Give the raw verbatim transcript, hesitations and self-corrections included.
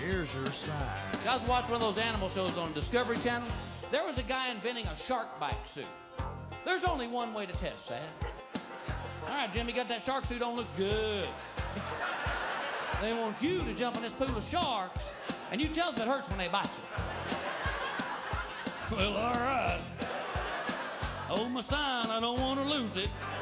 here's your sign. I was watching one of those animal shows on Discovery Channel. There was a guy inventing a shark bite suit. There's only one way to test that. All right, Jimmy, got that shark suit on, looks good. They want you to jump in this pool of sharks, and you tell us it hurts when they bite you. Well, all right. Hold my sign, I don't want to lose it.